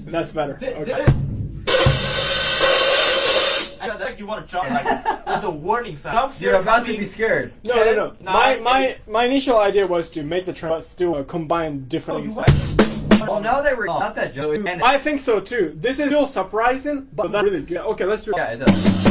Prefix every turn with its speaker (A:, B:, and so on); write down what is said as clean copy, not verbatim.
A: That's better. Okay.
B: I think you want to jump. Like, there's a warning sign.
C: You're about to be scared.
A: No. My initial idea was to make the trend, but still combine different things.
C: Well, now that we're not that joke.
A: I think so too. This is still surprising, but that's really good. Okay, let's do it.
C: Yeah, it does.